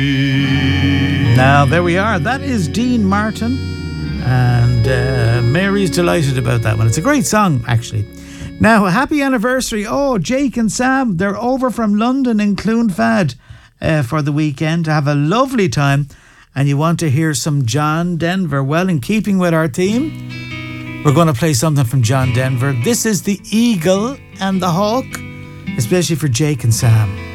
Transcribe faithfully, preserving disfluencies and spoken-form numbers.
Now, there we are. That is Dean Martin. And uh, Mary's delighted about that one. It's a great song, actually. Now, happy anniversary. Oh, Jake and Sam, they're over from London in Clonfad uh, for the weekend to have a lovely time. And you want to hear some John Denver. Well, in keeping with our theme, we're going to play something from John Denver. This is The Eagle and the Hawk, especially for Jake and Sam.